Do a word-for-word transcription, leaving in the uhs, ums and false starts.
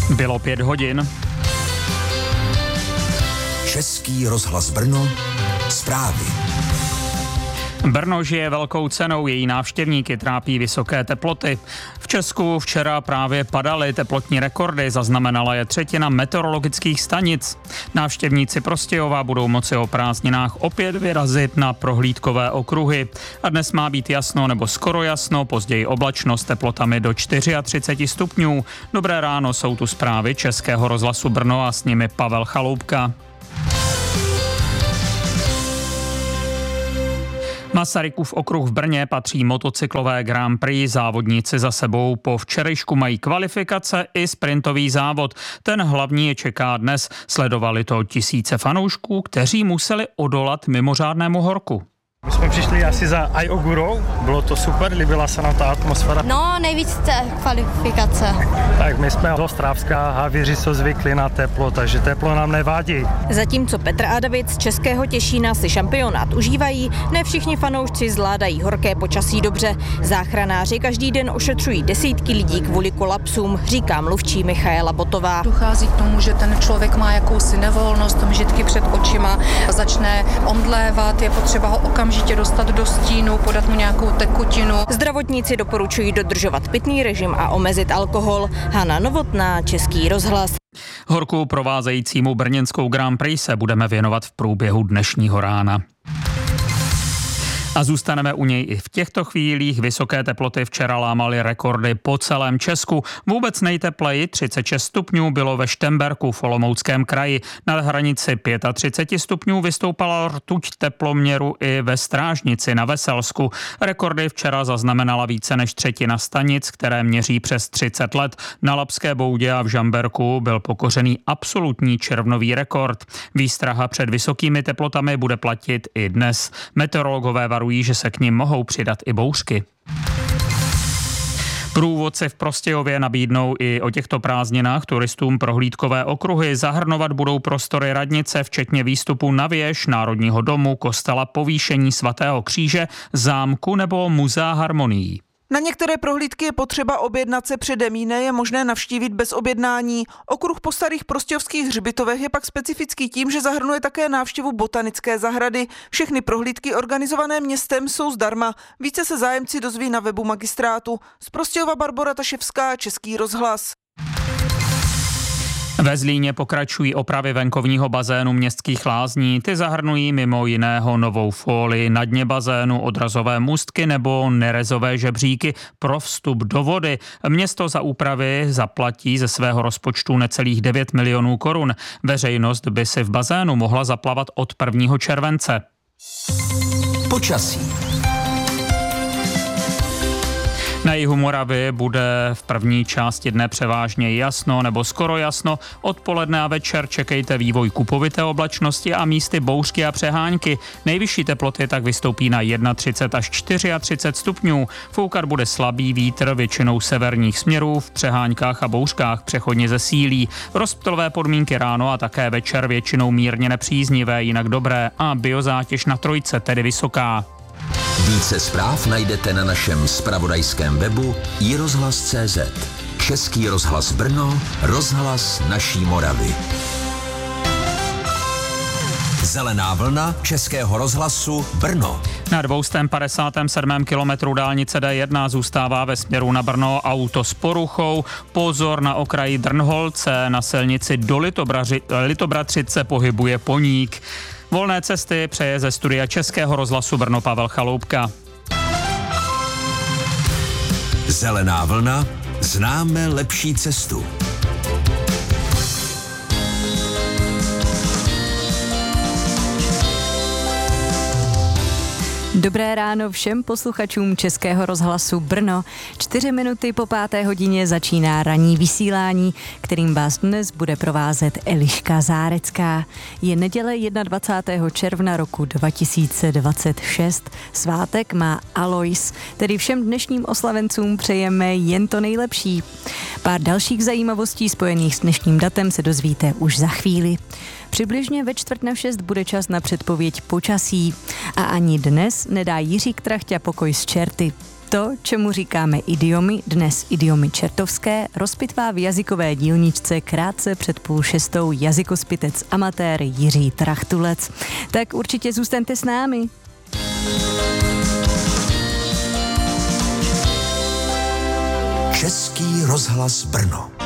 Bylo pět hodin. Český rozhlas Brno, zprávy. Brno žije velkou cenou, její návštěvníky trápí vysoké teploty. V Česku včera právě padaly teplotní rekordy, zaznamenala je třetina meteorologických stanic. Návštěvníci Prostějova budou moci o prázdninách opět vyrazit na prohlídkové okruhy. A dnes má být jasno nebo skoro jasno, později oblačno s teplotami do třicet čtyři stupňů. Dobré ráno, jsou tu zprávy Českého rozhlasu Brno a s nimi Pavel Chaloupka. Masarykův okruh v Brně patří motocyklové Grand Prix. Závodníci za sebou po včerejšku mají kvalifikace i sprintový závod. Ten hlavní je čeká dnes. Sledovali to tisíce fanoušků, kteří museli odolat mimořádnému horku. My jsme přišli asi za Ajogurou, bylo to super, líbila se nám ta atmosféra. No, nejvíc té kvalifikace. Tak my jsme z Ostravska, Havíři jsou zvyklí na teplo, takže teplo nám nevadí. Zatímco Petr a David z Českého Těšína si šampionát užívají, ne všichni fanoušci zvládají horké počasí dobře. Záchranáři každý den ošetřují desítky lidí kvůli kolapsům, říká mluvčí Michaela Botová. Dochází k tomu, že ten člověk má jakousi nevolnost, mžitky před očima, začne omdlévat, je potřeba ho okamžitě dostat do stínu, podat mu nějakou tekutinu. Zdravotníci doporučují dodržovat pitný režim a omezit alkohol. Hana Novotná, Český rozhlas. Horku provázejícímu brněnskou Grand Prix se budeme věnovat v průběhu dnešního rána. A zůstaneme u něj i v těchto chvílích. Vysoké teploty včera lámaly rekordy po celém Česku. Vůbec nejtepleji třicet šest stupňů bylo ve Štemberku v Olomouckém kraji. Na hranici třicet pět stupňů vystoupala rtuť teploměru i ve Strážnici na Veselsku. Rekordy včera zaznamenala více než třetina stanic, které měří přes třicet let. Na Labské Boudě a v Žamberku byl pokořený absolutní červnový rekord. Výstraha před vysokými teplotami bude platit i dnes. Meteorologové varují, že se k nim mohou přidat i bouřky. Průvodci v Prostějově nabídnou i o těchto prázdninách turistům prohlídkové okruhy. Zahrnovat budou prostory radnice, včetně výstupu na věž, Národního domu, kostela, povýšení svatého kříže, zámku nebo muzea harmonií. Na některé prohlídky je potřeba objednat se předem, jiné je možné navštívit bez objednání. Okruh po starých prostějovských hřbitovech je pak specifický tím, že zahrnuje také návštěvu botanické zahrady. Všechny prohlídky organizované městem jsou zdarma. Více se zájemci dozví na webu magistrátu. Z Prostějova Barbora Taševská, Český rozhlas. Ve Zlíně pokračují opravy venkovního bazénu Městských lázní. Ty zahrnují mimo jiného novou fólii na dně bazénu, odrazové můstky nebo nerezové žebříky pro vstup do vody. Město za úpravy zaplatí ze svého rozpočtu necelých devět milionů korun. Veřejnost by si v bazénu mohla zaplavat od prvního července. Počasí. Na jihu Moravy bude v první části dne převážně jasno nebo skoro jasno. Odpoledne a večer čekejte vývoj kupovité oblačnosti a místy bouřky a přehánky. Nejvyšší teploty tak vystoupí na třicet jedna až třicet čtyři stupňů. Foukat bude slabý vítr většinou severních směrů, v přeháňkách a bouřkách přechodně zesílí. Rozptylové podmínky ráno a také večer většinou mírně nepříznivé, jinak dobré a biozátěž na trojce, tedy vysoká. Více zpráv najdete na našem zpravodajském webu i rozhlas tečka cé zet. Český rozhlas Brno, rozhlas naší Moravy. Zelená vlna Českého rozhlasu Brno. Na dvě stě padesát sedm kilometrů dálnice D jedna zůstává ve směru na Brno auto s poruchou. Pozor, na okraji Drnholce na silnici do Litobraři, Litobratřice pohybuje poník. Volné cesty přeje ze studia Českého rozhlasu Brno Pavel Chaloupka. Zelená vlna, známe lepší cestu. Dobré ráno všem posluchačům Českého rozhlasu Brno. Čtyři minuty po páté hodině začíná ranní vysílání, kterým vás dnes bude provázet Eliška Zárecká. Je neděle dvacátého prvního června roku dva tisíce dvacet šest. Svátek má Alois, tedy všem dnešním oslavencům přejeme jen to nejlepší. Pár dalších zajímavostí spojených s dnešním datem se dozvíte už za chvíli. Přibližně ve čtvrt na šest bude čas na předpověď počasí. A ani dnes nedá Jiří Ktrachťa pokoj s čerty. To, čemu říkáme idiomy, dnes idiomy čertovské, rozpitvá v jazykové dílničce krátce před půl šestou jazykospitec amatér Jiří Trachtulec. Tak určitě zůstaňte s námi. Český rozhlas Brno.